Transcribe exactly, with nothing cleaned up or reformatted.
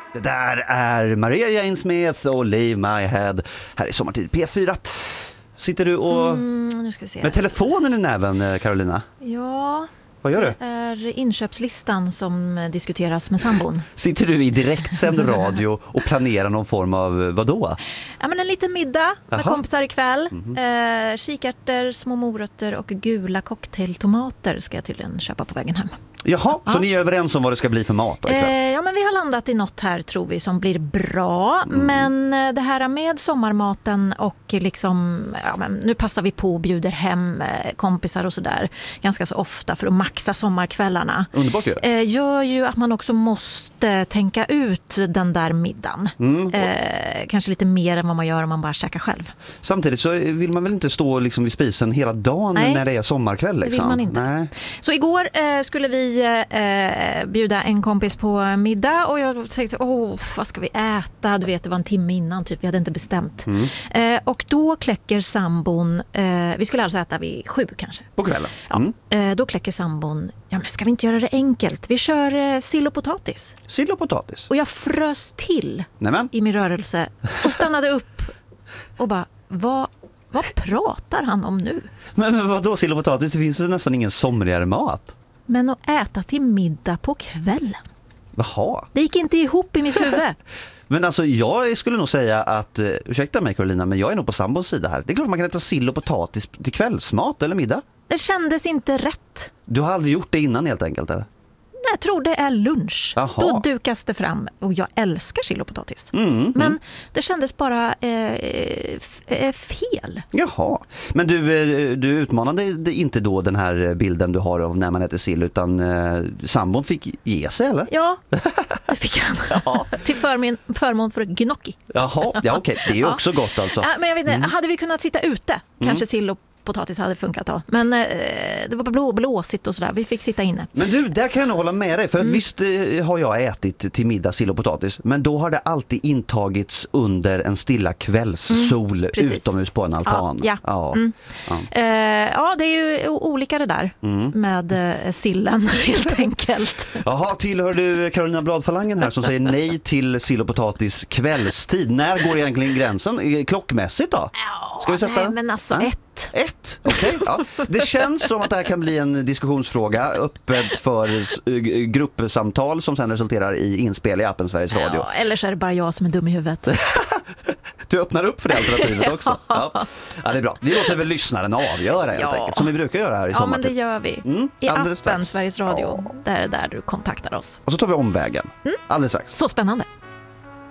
Det där är Maria Jane Smith och Leave My Head. Här är Sommartid P fyra. Sitter du och mm, nu ska vi se. med telefonen i näven, Carolina? Ja. Vad gör du? Det är inköpslistan som diskuteras med sambon. Sitter du i direktsänd radio och planerar någon form av vadå? Ja, men en liten middag med Aha. kompisar ikväll. Mm-hmm. Eh, kikärtor, små morötter och gula cocktailtomater ska jag tydligen köpa på vägen hem. Jaha, Ja. så ni är överens om vad det ska bli för mat då ikväll? Eh, ja, men vi har landat i något här tror vi som blir bra. Mm. Men eh, det här med sommarmaten och liksom, ja, men nu passar vi på och bjuder hem eh, kompisar och sådär ganska så ofta för att maxa sommarkvällarna. Underbart ju. Eh, gör ju att man också måste tänka ut den där middagen. Mm. Eh, kanske lite mer än vad man gör om man bara käkar själv. Samtidigt så vill man väl inte stå liksom vid spisen hela dagen. Nej, när det är sommarkväll liksom. Det vill man inte. Nej. Så igår eh, skulle vi eh, bjuda en kompis på middag och jag tänkte, åh, vad ska vi äta? Du vet, det var en timme innan typ, vi hade inte bestämt. Mm. Eh, och då kläcker sambon, eh, vi skulle alltså äta vid sju kanske. På kvällen. Ja, eh, då kläcker sambon, ja men ska vi inte göra det enkelt? Vi kör eh, sill och potatis. Sill och potatis. Och jag frös till Nämen. i min rörelse och stannade upp och bara, vad, vad pratar han om nu? Men, men vadå sill och potatis? Det finns väl nästan ingen somrigare mat. Men att äta till middag på kvällen. Jaha. Det gick inte ihop i mitt huvud. Men alltså jag skulle nog säga att, uh, ursäkta mig Carolina, men jag är nog på sambons sida här. Det är klart man kan äta sill och potatis till kvällsmat eller middag. Det kändes inte rätt. Du har aldrig gjort det innan helt enkelt, eller? Jag tror det är lunch. Jaha. Då dukas det fram och jag älskar sill och potatis. Mm, mm. Men det kändes bara eh, f- eh, fel. Jaha. Men du, eh, du utmanade inte då den här bilden du har av när man äter sill, utan eh, sambon fick ge sig, eller? Ja, det fick han. Ja. Till förmån, förmån för gnocchi. Jaha, ja okej. Det är ju Ja. också gott alltså. Ja, men jag vet inte, Mm. hade vi kunnat sitta ute? Kanske sill och potatis hade funkat då. Men eh, det var blå, blåsigt och sådär. Vi fick sitta inne. Men du, där kan jag nog hålla med dig. För att Mm. visst eh, har jag ätit till middag sill och potatis. Men då har det alltid intagits under en stilla kvällssol precis. utomhus på en altan. Ja, ja. Ja. Mm. Ja. Eh, ja, det är ju o- olika det där med eh, sillen helt enkelt. Jaha, tillhör du Carolina Bladfalangen här som säger nej till sill och potatis kvällstid? När går egentligen gränsen? Eh, Klockmässigt då? Ja, Ska vi sätta nej, den? men alltså Ja. ett. Ett, okej. Ja. Det känns som att det här kan bli en diskussionsfråga öppet för eh, gruppsamtal som sen resulterar i inspel i appen Sveriges Radio. Ja, eller så är det bara jag som är dum i huvudet. Du öppnar upp för det alternativet också. Ja. Ja, det är bra. Vi låter väl lyssnaren avgöra helt Ja. enkelt, som vi brukar göra här i Ja, men Sommartid. det gör vi. Mm, I alldeles appen strax. Sveriges Radio. Ja. Där är där du kontaktar oss. Och så tar vi omvägen. Alldeles strax. Så spännande.